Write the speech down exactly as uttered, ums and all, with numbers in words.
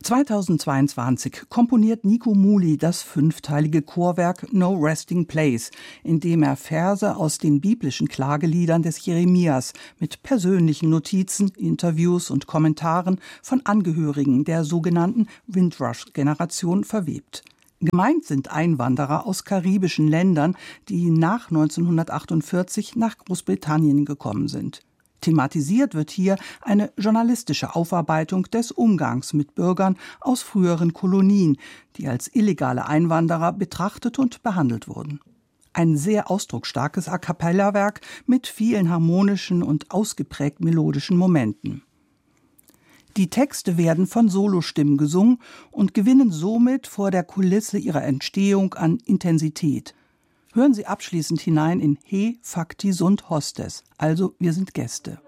zweitausendzweiundzwanzig komponiert Nico Muhly das fünfteilige Chorwerk No Resting Place, in dem er Verse aus den biblischen Klageliedern des Jeremias mit persönlichen Notizen, Interviews und Kommentaren von Angehörigen der sogenannten Windrush-Generation verwebt. Gemeint sind Einwanderer aus karibischen Ländern, die nach neunzehnhundertachtundvierzig nach Großbritannien gekommen sind. Thematisiert wird hier eine journalistische Aufarbeitung des Umgangs mit Bürgern aus früheren Kolonien, die als illegale Einwanderer betrachtet und behandelt wurden. Ein sehr ausdrucksstarkes A-cappella-Werk mit vielen harmonischen und ausgeprägt melodischen Momenten. Die Texte werden von Solostimmen gesungen und gewinnen somit vor der Kulisse ihrer Entstehung an Intensität. Hören Sie abschließend hinein in He Facti Sunt Hostes, also wir sind Gäste.